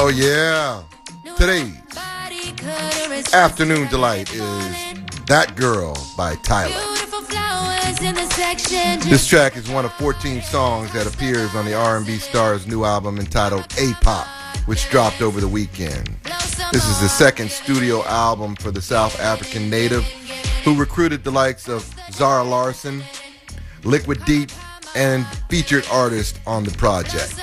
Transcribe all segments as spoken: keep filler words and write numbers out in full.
Oh, yeah. Today's afternoon delight is That Girl by Tyler. This track is one of fourteen songs that appears on the R and B Star's new album entitled A-Pop, which dropped over the weekend. This is the second studio album for the South African native, who recruited the likes of Zara Larsson, Liquid Deep, and featured artists on the project.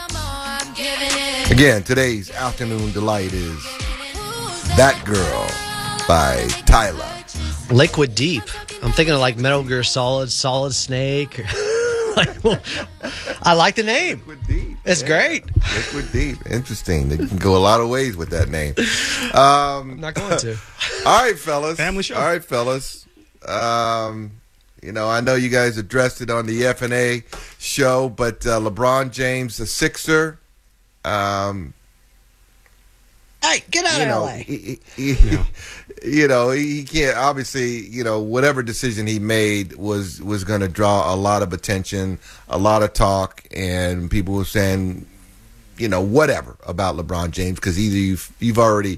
Again, today's afternoon delight is That Girl by Tyler. Liquid Deep. I'm thinking of like Metal Gear Solid, Solid Snake. like, well, I like the name. Liquid Deep. It's yeah. great. Liquid Deep. Interesting. They can go a lot of ways with that name. Um, I'm not going to. All right, fellas. Family show. All right, fellas. Um, you know, I know you guys addressed it on the F and A show, but uh, LeBron James, a Sixer, um, hey, get out you of know, L A. he, he, yeah. you know, he can't. Obviously, you know, whatever decision he made was was going to draw a lot of attention, a lot of talk, and people were saying, you know, whatever about LeBron James, because either you've you've already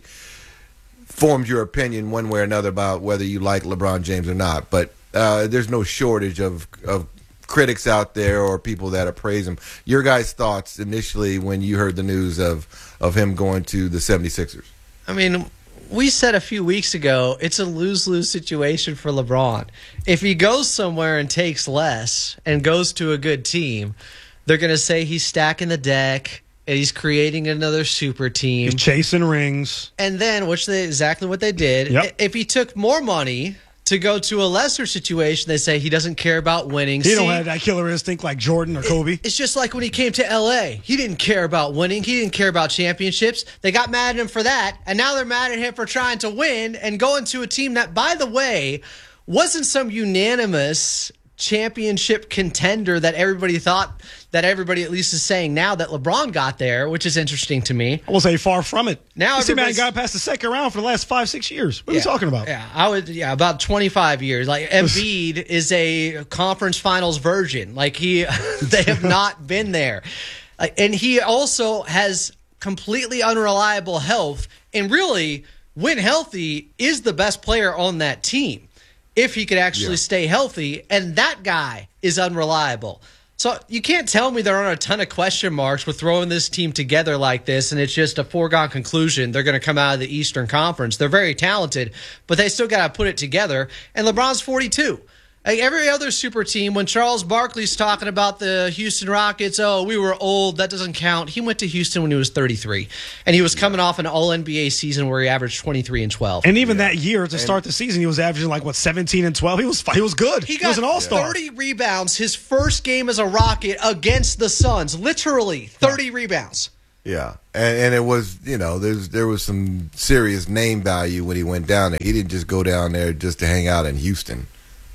formed your opinion one way or another about whether you like LeBron James or not. But uh, there's no shortage of of critics out there or people that appraise him. Your guys' thoughts initially when you heard the news of, of him going to the seventy-sixers? I mean, we said a few weeks ago, it's a lose-lose situation for LeBron. If he goes somewhere and takes less and goes to a good team, they're going to say he's stacking the deck and he's creating another super team. He's chasing rings. And then, which they exactly what they did, yep. if he took more money to go to a lesser situation, they say he doesn't care about winning. He See, don't have that killer instinct like Jordan or Kobe. It's just like when he came to L A. He didn't care about winning. He didn't care about championships. They got mad at him for that, and now they're mad at him for trying to win and going to a team that, by the way, wasn't some unanimous championship contender that everybody thought, that everybody at least is saying now that LeBron got there, which is interesting to me. I will say far from it. Now this man got past the second round for the last five, six years. What are yeah, we talking about? Yeah, I would. Yeah, about twenty-five years. Like Embiid is a conference finals virgin. Like he, they have not been there, like, and he also has completely unreliable health. And really, when healthy, is the best player on that team if he could actually yeah. stay healthy. And that guy is unreliable. So you can't tell me there aren't a ton of question marks with throwing this team together like this, and it's just a foregone conclusion they're going to come out of the Eastern Conference. They're very talented, but they still got to put it together. And LeBron's forty-two. Like every other super team, when Charles Barkley's talking about the Houston Rockets, oh, we were old, that doesn't count. He went to Houston when he was thirty-three, and he was coming off an All N B A season where he averaged twenty-three and twelve. And even yeah. that year to start the season, he was averaging like, what, seventeen and twelve? He was he was good. He, he was an all-star. thirty rebounds his first game as a Rocket against the Suns. Literally, thirty yeah. rebounds. Yeah, and, and it was, you know, there's there was some serious name value when he went down there. He didn't just go down there just to hang out in Houston.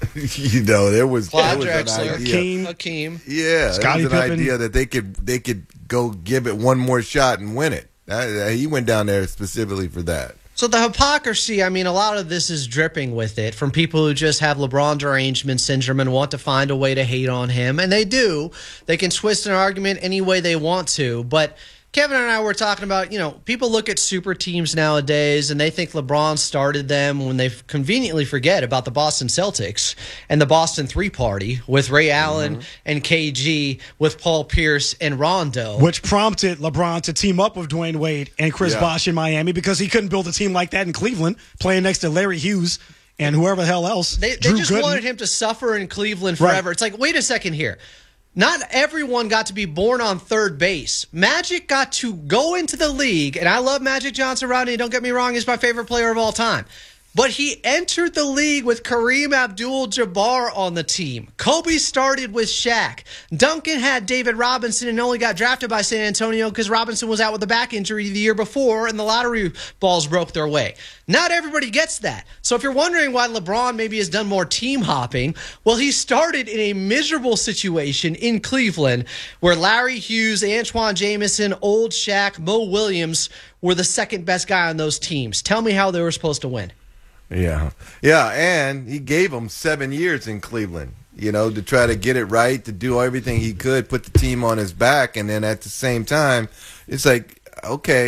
you know, there was, there was an idea. Hakeem, Hakeem. Yeah, Scottie there was an Pippen. idea that they could they could go give it one more shot and win it. Uh, he went down there specifically for that. So the hypocrisy, I mean, a lot of this is dripping with it from people who just have LeBron derangement syndrome and want to find a way to hate on him. And they do. They can twist an argument any way they want to. But Kevin and I were talking about, you know, people look at super teams nowadays and they think LeBron started them when they conveniently forget about the Boston Celtics and the Boston Three Party with Ray Allen mm-hmm. and K G with Paul Pierce and Rondo. Which prompted LeBron to team up with Dwayne Wade and Chris yeah. Bosh in Miami because he couldn't build a team like that in Cleveland, playing next to Larry Hughes and whoever the hell else. They, they Drew just Gooden. wanted him to suffer in Cleveland forever. Right. It's like, wait a second here. Not everyone got to be born on third base. Magic got to go into the league, and I love Magic Johnson, Rodney. Don't get me wrong, he's my favorite player of all time. But he entered the league with Kareem Abdul-Jabbar on the team. Kobe started with Shaq. Duncan had David Robinson and only got drafted by San Antonio because Robinson was out with a back injury the year before and the lottery balls broke their way. Not everybody gets that. So if you're wondering why LeBron maybe has done more team hopping, well, he started in a miserable situation in Cleveland where Larry Hughes, Antoine Jamison, old Shaq, Mo Williams were the second best guy on those teams. Tell me how they were supposed to win. Yeah. Yeah, and he gave them seven years in Cleveland, you know, to try to get it right, to do everything he could, put the team on his back, and then at the same time, it's like, okay,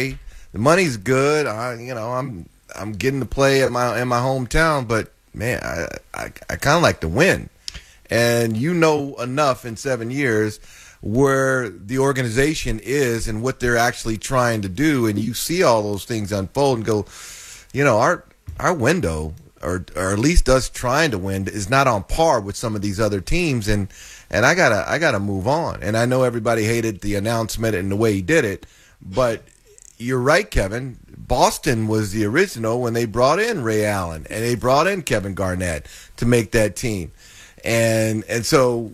the money's good. I, you know, I'm I'm getting to play at my in my hometown, but man, I I, I kind of like to win. And you know enough in seven years where the organization is and what they're actually trying to do, and you see all those things unfold and go, you know, our our window, or or at least us trying to win, is not on par with some of these other teams, and and I gotta I gotta move on. And I know everybody hated the announcement and the way he did it, but you're right, Kevin. Boston was the original when they brought in Ray Allen and they brought in Kevin Garnett to make that team, and and so.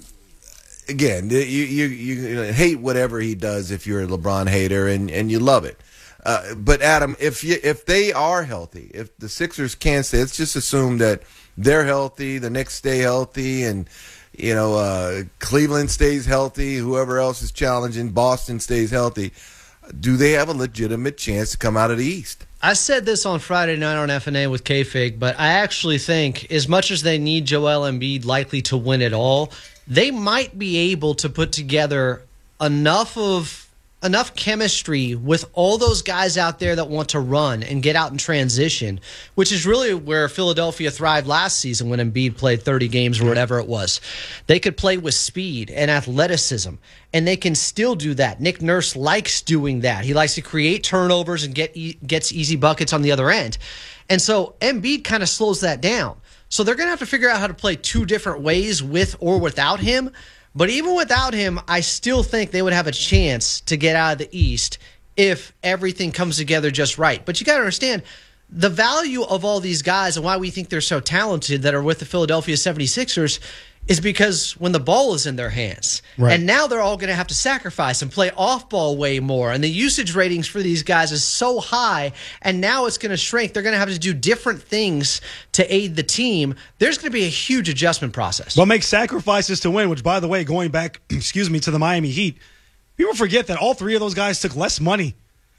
Again, you, you you hate whatever he does if you're a LeBron hater, and, and you love it. Uh, but Adam, if you if they are healthy, if the Sixers can stay, let's just assume that they're healthy, the Knicks stay healthy, and you know uh, Cleveland stays healthy, whoever else is challenging, Boston stays healthy. Do they have a legitimate chance to come out of the East? I said this on Friday night on F N A with K-Fig, but I actually think as much as they need Joel Embiid likely to win it all, they might be able to put together enough of enough chemistry with all those guys out there that want to run and get out in transition, which is really where Philadelphia thrived last season when Embiid played thirty games or whatever it was. They could play with speed and athleticism, and they can still do that. Nick Nurse likes doing that. He likes to create turnovers and get e- gets easy buckets on the other end. And so Embiid kind of slows that down. So they're going to have to figure out how to play two different ways with or without him. But even without him, I still think they would have a chance to get out of the East if everything comes together just right. But you got to understand, the value of all these guys and why we think they're so talented that are with the Philadelphia seventy-sixers is because when the ball is in their hands. Right. And now they're all going to have to sacrifice and play off-ball way more. And the usage ratings for these guys is so high, and now it's going to shrink. They're going to have to do different things to aid the team. There's going to be a huge adjustment process. They'll make sacrifices to win, which, by the way, going back, excuse me, to the Miami Heat, people forget that all three of those guys took less money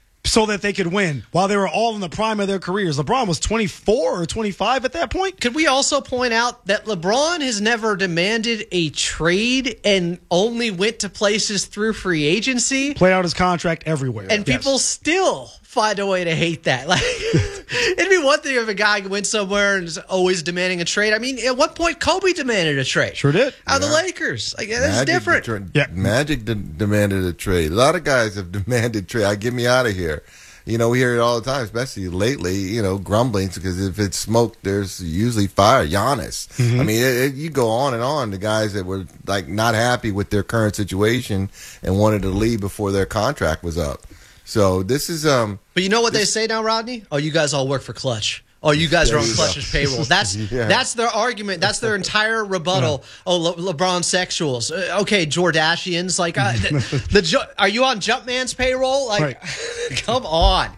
so that they could win while they were all in the prime of their careers. LeBron was twenty-four or twenty-five at that point. Could we also point out that LeBron has never demanded a trade and only went to places through free agency? Played out his contract everywhere. And people yes. still find a way to hate that. Like, it'd be one thing if a guy went somewhere and is always demanding a trade. I mean, at one point, Kobe demanded a trade. Sure did. Out of yeah. the Lakers. Like, that's different. Tra- yeah. Magic de- demanded a trade. A lot of guys have demanded trade. I get me out of here. You know, we hear it all the time, especially lately, you know, grumblings, because if it's smoke, there's usually fire. Giannis. Mm-hmm. I mean, it, it, you go on and on. The guys that were, like, not happy with their current situation and wanted to leave before their contract was up. So this is um. But you know what this, they say now, Rodney? Oh, you guys all work for Clutch. Oh, you guys are on Clutch's payroll. That's yeah. that's their argument. That's their entire rebuttal. Yeah. Oh, Le- LeBron sexuals. Uh, okay, Jordashians. Like, uh, the, the ju- are you on Jumpman's payroll? Like, right. Come on.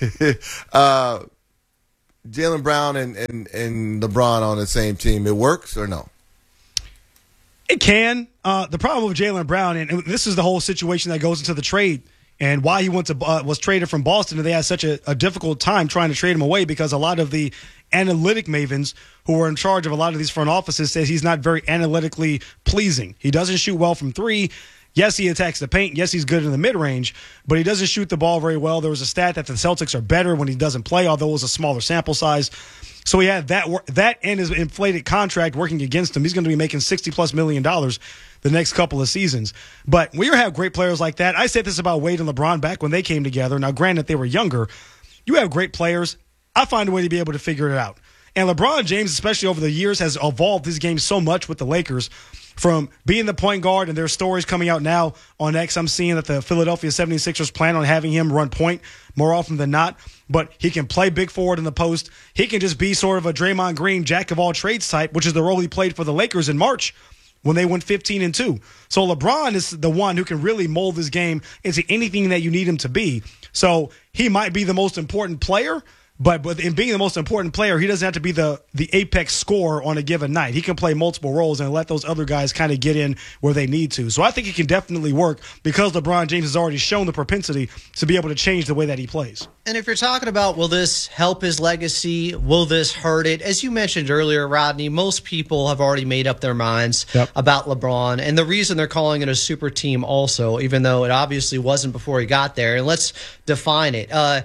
uh, Jaylen Brown and, and and LeBron on the same team. It works or no? It can. Uh, the problem with Jaylen Brown, and this is the whole situation that goes into the trade. And why he went to uh, was traded from Boston, and they had such a, a difficult time trying to trade him away because a lot of the analytic mavens who are in charge of a lot of these front offices says he's not very analytically pleasing. He doesn't shoot well from three. Yes, he attacks the paint. Yes, he's good in the mid-range, but he doesn't shoot the ball very well. There was a stat that the Celtics are better when he doesn't play, although it was a smaller sample size. So he had that that and his inflated contract working against him. He's going to be making sixty plus million dollars the next couple of seasons. But when you have great players like that, I said this about Wade and LeBron back when they came together. Now, granted, they were younger. You have great players. I find a way to be able to figure it out. And LeBron James, especially over the years, has evolved his game so much with the Lakers from being the point guard, and there's stories coming out now on X. I'm seeing that the Philadelphia seventy-sixers plan on having him run point more often than not, but he can play big forward in the post. He can just be sort of a Draymond Green, jack of all trades type, which is the role he played for the Lakers in March when they went fifteen and two. So LeBron is the one who can really mold his game into anything that you need him to be. So he might be the most important player, but, but in being the most important player, he doesn't have to be the, the apex scorer on a given night. He can play multiple roles and let those other guys kind of get in where they need to. So I think it can definitely work because LeBron James has already shown the propensity to be able to change the way that he plays. And if you're talking about, will this help his legacy? Will this hurt it? As you mentioned earlier, Rodney, most people have already made up their minds yep. about LeBron. And the reason they're calling it a super team also, even though it obviously wasn't before he got there. And let's define it. Uh,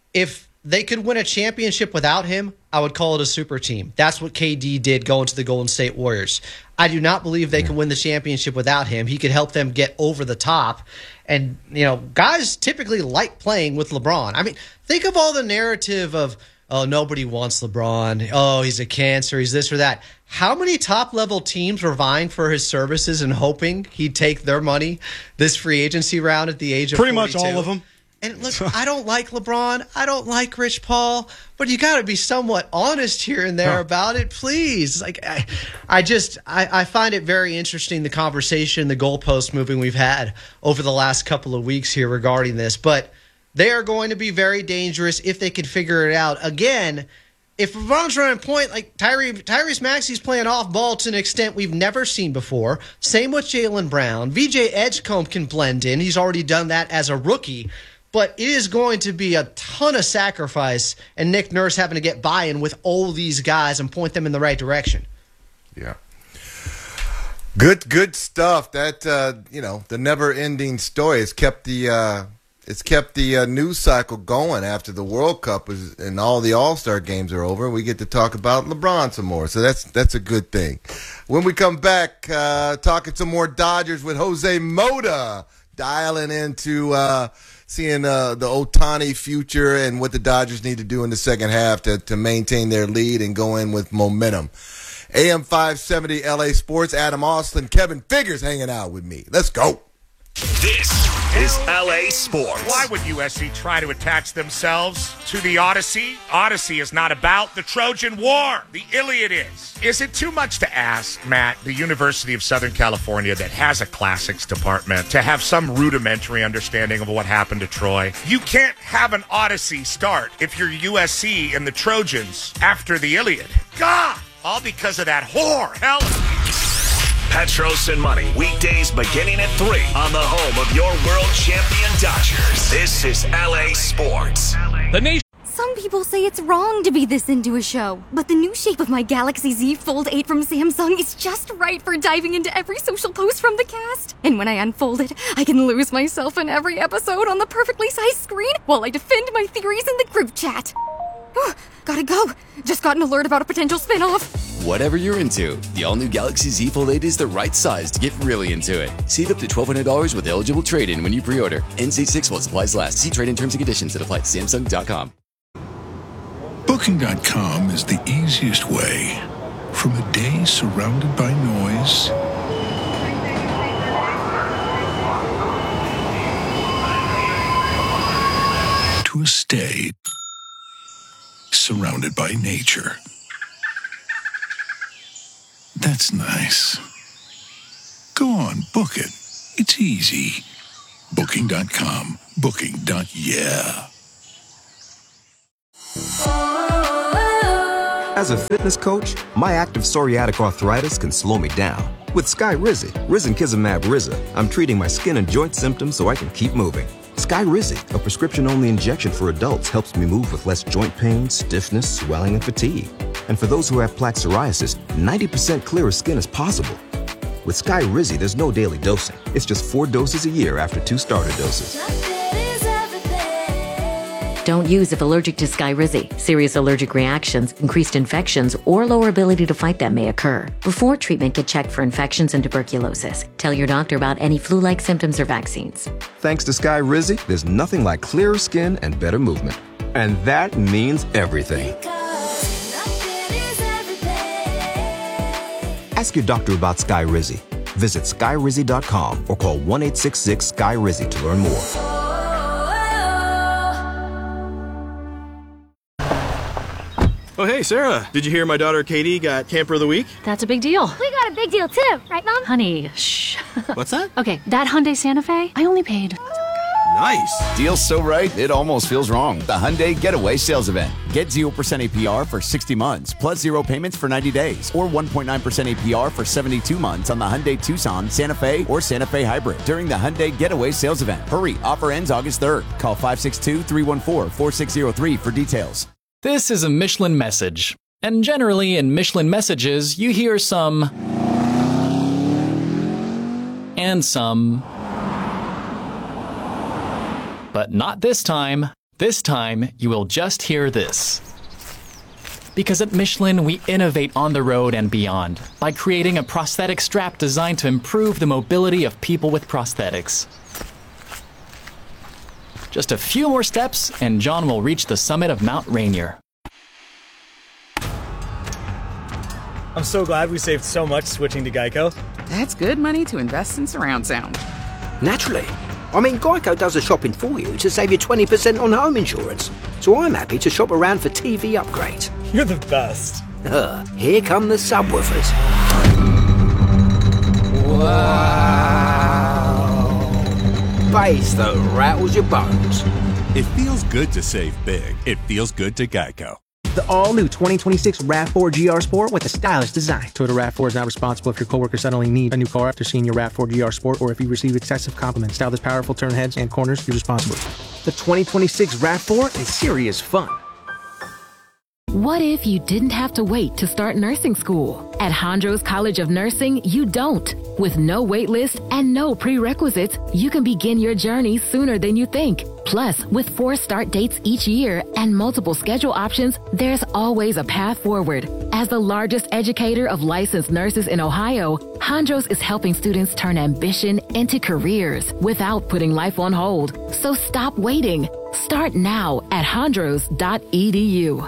if they could win a championship without him, I would call it a super team. That's what K D did going to the Golden State Warriors. I do not believe they can win the championship without him. He could help them get over the top. And, you know, guys typically like playing with LeBron. I mean, think of all the narrative of, oh, nobody wants LeBron. Oh, he's a cancer. He's this or that. How many top-level teams were vying for his services and hoping he'd take their money this free agency round at the age of Pretty forty-two? much all of them. And look, I don't like LeBron. I don't like Rich Paul. But you got to be somewhat honest here and there huh. about it, please. Like, I, I just, I, I find it very interesting, the conversation, the goalpost moving we've had over the last couple of weeks here regarding this. But they are going to be very dangerous if they can figure it out. Again, if LeBron's running point, like Tyree, Tyrese Maxey's playing off ball to an extent we've never seen before. Same with Jaylen Brown. V J Edgecombe can blend in. He's already done that as a rookie. But it is going to be a ton of sacrifice and Nick Nurse having to get buy-in with all these guys and point them in the right direction. Yeah. Good, good stuff. That, uh, you know, the never-ending story has kept the uh, it's kept the uh, news cycle going after the World Cup is, and all the All-Star games are over. We get to talk about LeBron some more, so that's that's a good thing. When we come back, uh, talking some more Dodgers with Jose Mota, dialing into uh, seeing uh, the Ohtani future and what the Dodgers need to do in the second half to, to maintain their lead and go in with momentum. A M five seventy L A Sports, Adam Austin, Kevin Figures hanging out with me. Let's go. This is L A Sports. Why would U S C try to attach themselves to the Odyssey? Odyssey is not about the Trojan War. The Iliad is. Is it too much to ask, Matt, the University of Southern California that has a classics department, to have some rudimentary understanding of what happened to Troy? You can't have an Odyssey start if you're U S C and the Trojans after the Iliad. God! All because of that whore, Helen. Petros and Money, weekdays beginning at three on the home of your world champion Dodgers. This is L A Sports. The nation. Some people say it's wrong to be this into a show, but the new shape of my Galaxy Z Fold eight from Samsung is just right for diving into every social post from the cast. And when I unfold it, I can lose myself in every episode on the perfectly sized screen while I defend my theories in the group chat. Oh, gotta go. Just got an alert about a potential spin-off. Whatever you're into, the all-new Galaxy Z Fold eight is the right size to get really into it. Save up to twelve hundred dollars with eligible trade-in when you pre-order. N C six while supplies last. See trade-in terms and conditions that apply at Samsung dot com. Booking dot com is the easiest way. From a day surrounded by noise to a stay surrounded by nature. That's nice. Go on, book it. It's easy. Booking dot com. Booking. Yeah. As a fitness coach, my active psoriatic arthritis can slow me down. With Skyrizi, risankizumab Riza, I'm treating my skin and joint symptoms so I can keep moving. Skyrizi, a prescription-only injection for adults, helps me move with less joint pain, stiffness, swelling, and fatigue. And for those who have plaque psoriasis, ninety percent clearer skin is possible. With Skyrizi, there's no daily dosing. It's just four doses a year after two starter doses. Don't use if allergic to Skyrizi. Serious allergic reactions, increased infections, or lower ability to fight them may occur. Before treatment, get checked for infections and tuberculosis. Tell your doctor about any flu-like symptoms or vaccines. Thanks to Skyrizi, there's nothing like clearer skin and better movement. And that means everything. Ask your doctor about Skyrizi. Visit Skyrizi dot com or call one eight six six Sky Rizi to learn more. Oh, hey, Sarah. Did you hear my daughter Katie got Camper of the Week? That's a big deal. We got a big deal too, right, Mom? Honey, shh. What's that? Okay, that Hyundai Santa Fe, I only paid. Nice. Deal's so right, it almost feels wrong. The Hyundai Getaway Sales Event. Get zero percent A P R for sixty months, plus zero payments for ninety days, or one point nine percent A P R for seventy-two months on the Hyundai Tucson, Santa Fe, or Santa Fe Hybrid during the Hyundai Getaway Sales Event. Hurry, offer ends August third. Call five six two, three one four, four six zero three for details. This is a Michelin message. And generally in Michelin messages, you hear some and some, but not this time. This time, you will just hear this. Because at Michelin, we innovate on the road and beyond by creating a prosthetic strap designed to improve the mobility of people with prosthetics. Just a few more steps, and John will reach the summit of Mount Rainier. I'm so glad we saved so much switching to Geico. That's good money to invest in surround sound. Naturally. I mean, Geico does the shopping for you to save you twenty percent on home insurance. So I'm happy to shop around for T V upgrades. You're the best. Uh, here come the subwoofers. Wow. Bass that rattles your bones. It feels good to save big. It feels good to Geico. The all-new twenty twenty-six RAV four G R Sport with a stylish design. Toyota RAV four is not responsible if your coworker suddenly needs a new car after seeing your RAV four G R Sport or if you receive excessive compliments. Style this powerful turn heads and corners, you're responsible. The twenty twenty-six RAV four is serious fun. What if you didn't have to wait to start nursing school? At Hondros College of Nursing, you don't. With no wait list and no prerequisites, you can begin your journey sooner than you think. Plus, with four start dates each year and multiple schedule options, there's always a path forward. As the largest educator of licensed nurses in Ohio, Hondros is helping students turn ambition into careers without putting life on hold. So stop waiting. Start now at hondros dot e d u.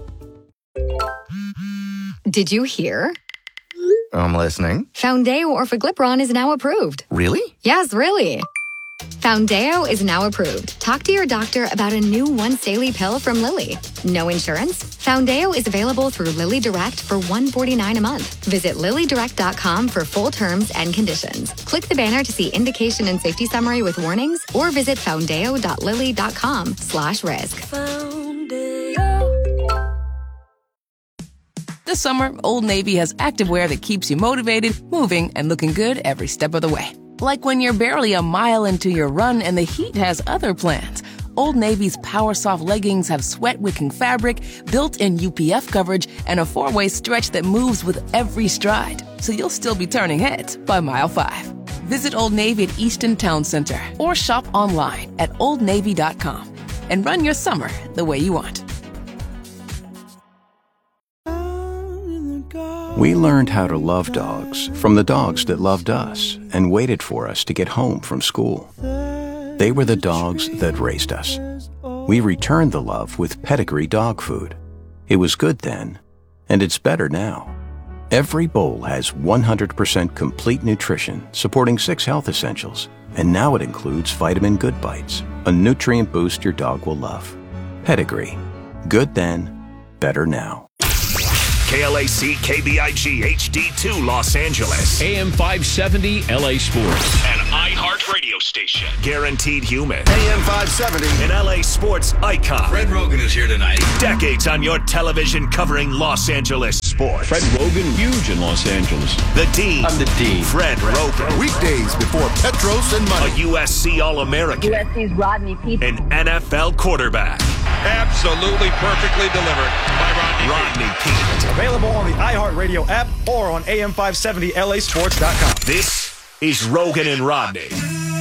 Did you hear? I'm listening. Foundeo Orforglipron is now approved. Really? Yes, really. Foundeo is now approved. Talk to your doctor about a new once daily pill from Lilly. No insurance? Foundeo is available through Lilly Direct for one hundred forty-nine dollars a month. Visit lilly direct dot com for full terms and conditions. Click the banner to see indication and safety summary with warnings or visit foundeo dot lilly dot com slash risk. This summer, Old Navy has activewear that keeps you motivated, moving, and looking good every step of the way. Like when you're barely a mile into your run and the heat has other plans. Old Navy's Power Soft leggings have sweat-wicking fabric, built-in U P F coverage, and a four-way stretch that moves with every stride. So you'll still be turning heads by mile five. Visit Old Navy at Easton Town Center or shop online at old navy dot com and run your summer the way you want. We learned how to love dogs from the dogs that loved us and waited for us to get home from school. They were the dogs that raised us. We returned the love with Pedigree dog food. It was good then, and it's better now. Every bowl has one hundred percent complete nutrition, supporting six health essentials, and now it includes Vitamin Good Bites, a nutrient boost your dog will love. Pedigree. Good then, better now. K L A C K B I G H D two Los Angeles. A M five seventy L A Sports. An iHeart radio station. Guaranteed human. A M five seventy. An L A sports icon. Fred Rogan is here tonight. Decades on your television covering Los Angeles sports. Fred Rogan, huge in Los Angeles. The Dean. I'm the Dean. Fred Rogan. Weekdays before Petros and Money. A U S C All-American. U S C's Rodney Peete. An N F L quarterback. Absolutely perfectly delivered by Rodney, Rodney Peete. Available on the iHeartRadio app or on A M five seventy L A sports dot com. This is Rogan and Rodney.